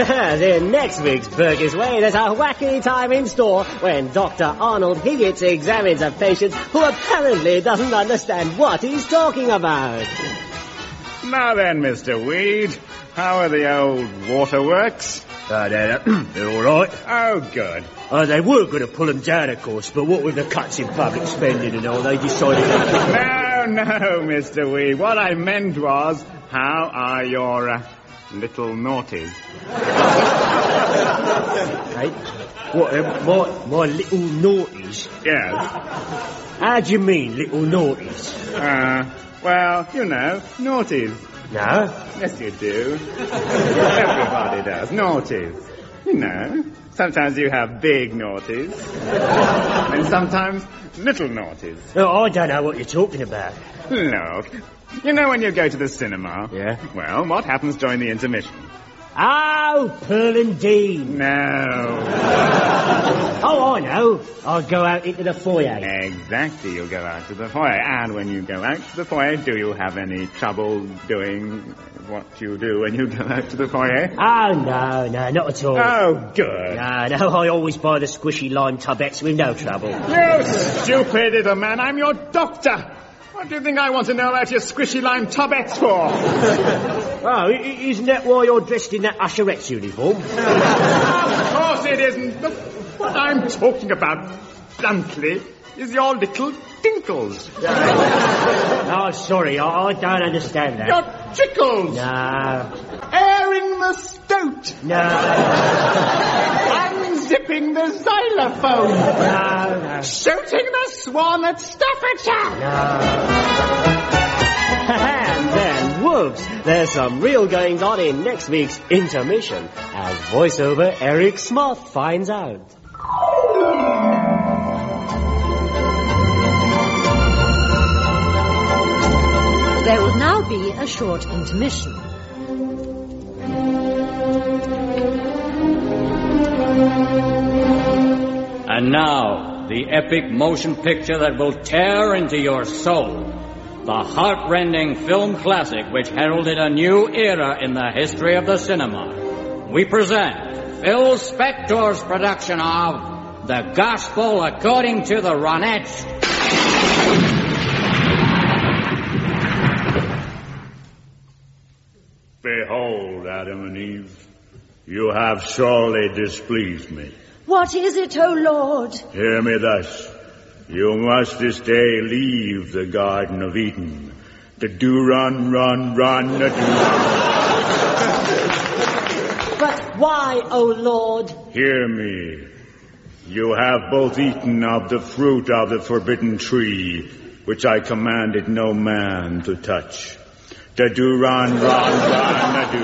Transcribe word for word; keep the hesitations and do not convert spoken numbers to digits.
In next week's Burgess Way, there's a wacky time in store when Doctor Arnold Higgins examines a patient who apparently doesn't understand what he's talking about. Now then, Mister Weed, how are the old waterworks? Uh, they're, they're all right. Oh, good. Uh, they were going to pull them down, of course, but what with the cuts in public spending and all, they decided to... No, no, Mister Weed. What I meant was, how are your uh, little naughties? Hey? What, uh, my, my little naughties? Yes. How do you mean, little naughties? Uh, well, you know, naughties. No? Yes, you do. Everybody does. Naughties. You know, sometimes you have big naughties. And sometimes little naughties. Oh, I don't know what you're talking about. Look, you know when you go to the cinema? Yeah. Well, what happens during the intermission? Oh, Pearl and Dean. No. Oh, I know. I'll go out into the foyer. Exactly, you'll go out to the foyer. And when you go out to the foyer, do you have any trouble doing what you do when you go out to the foyer? Oh, no, no, not at all. Oh, good. No, no, I always buy the squishy lime tubettes with no trouble. You stupid little man, I'm your doctor. What do you think I want to know about your squishy lime tubettes for? Oh, isn't that why you're dressed in that usherette's uniform? Of course it isn't. Look, what I'm talking about, bluntly, is your little tinkles. Oh, sorry, I, I don't understand that. Your tickles. No. Airing the stoat. No. Unzipping the xylophone. No, no. Shooting the swan at Staffordshire. No. And then, whoops, there's some real goings on in next week's intermission, as voiceover Eric Smith finds out. There will now be a short intermission. And now, the epic motion picture that will tear into your soul. The heart-rending film classic which heralded a new era in the history of the cinema. We present Phil Spector's production of The Gospel According to the Ronettes. Behold, Adam and Eve, you have sorely displeased me. What is it, O Lord? Hear me thus. You must this day leave the Garden of Eden. The do run, run, run, the do run. But why, O Lord? Hear me. You have both eaten of the fruit of the forbidden tree, which I commanded no man to touch. The do run, run, run, the do